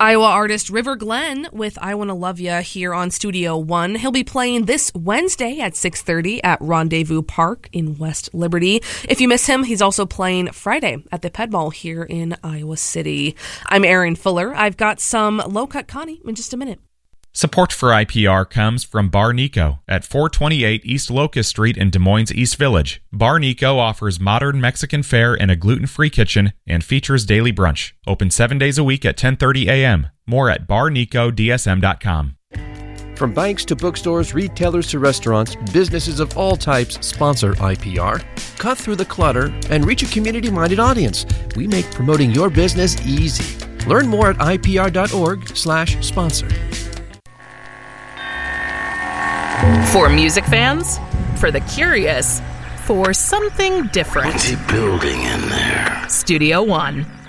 Iowa artist River Glenn with I Wanna Love Ya here on Studio One. He'll be playing this Wednesday at 6:30 at Rendezvous Park in West Liberty. If you miss him, he's also playing Friday at the Ped Mall here in Iowa City. I'm Erin Fuller. I've got some Low Cut Connie in just a minute. Support for IPR comes from Bar Nico at 428 East Locust Street in Des Moines East Village. Bar Nico offers modern Mexican fare and a gluten-free kitchen and features daily brunch. Open 7 days a week at 10:30 a.m. More at barnicodsm.com. From banks to bookstores, retailers to restaurants, businesses of all types sponsor IPR. Cut through the clutter and reach a community-minded audience. We make promoting your business easy. Learn more at ipr.org/sponsor. For music fans, for the curious, for something different. What's he building in there? Studio One.